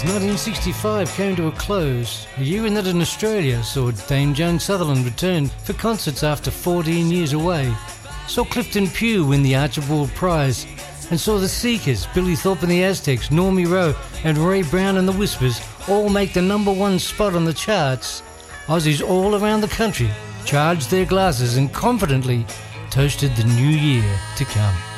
as 1965 came to a close, a year in that in Australia saw Dame Joan Sutherland return for concerts after 14 years away, saw Clifton Pugh win the Archibald Prize, and saw the Seekers, Billy Thorpe and the Aztecs, Normie Rowe and Ray Brown and the Whispers all make the number one spot on the charts, Aussies all around the country charged their glasses and confidently toasted the new year to come.